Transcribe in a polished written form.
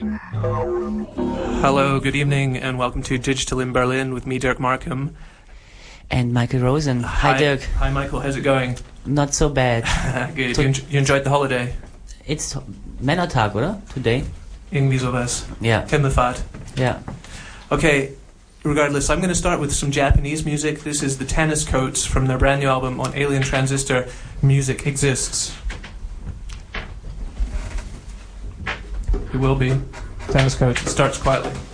Hello, good evening, and welcome to Digital in Berlin with me, Dirk Markham. And Michael Rosen. Hi, Dirk. Hi, Michael. How's it going? Not so bad. Good. You enjoyed the holiday? It's Männertag, oder? Today? Irgendwie sowas. Yeah. Himmelfahrt. Yeah. Okay, regardless, I'm going to start with some Japanese music. This is the Tennis Coats from their brand new album on Alien Transistor, Music Exists. It will be. Tennis Coats. It starts quietly.